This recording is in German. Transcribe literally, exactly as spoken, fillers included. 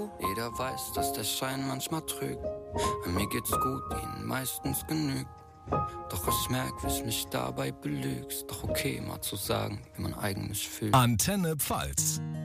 Jeder weiß, dass der Schein manchmal trügt. An mir geht's gut, ihnen meistens genügt. Doch ich merk, wie ich mich dabei belügst. Doch okay, mal zu sagen, wie man eigentlich fühlt. Antenne Pfalz.